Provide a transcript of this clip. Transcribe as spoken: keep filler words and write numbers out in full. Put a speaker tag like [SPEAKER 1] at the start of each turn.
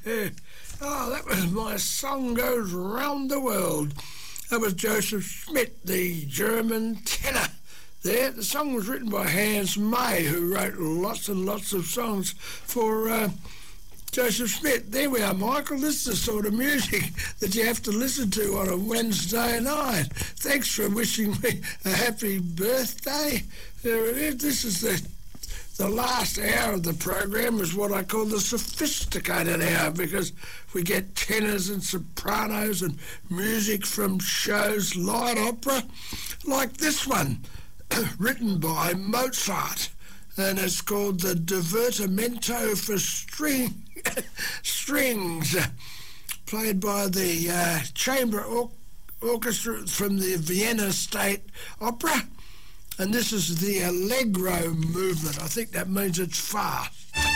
[SPEAKER 1] Oh, that was My Song Goes Round the World. That was Joseph Schmidt, the German tenor. There, the song was written by Hans May, who wrote lots and lots of songs for uh, Joseph Schmidt. There we are, Michael. This is the sort of music that you have to listen to on a Wednesday night. Thanks for wishing me a happy birthday. There it is. This is the the last hour of the program is what I call the sophisticated hour, because we get tenors and sopranos and music from shows, light opera, like this one, written by Mozart, and it's called the Divertimento for String Strings, played by the uh, chamber or- orchestra from the Vienna State Opera. And this is the Allegro movement. I think that means it's fast.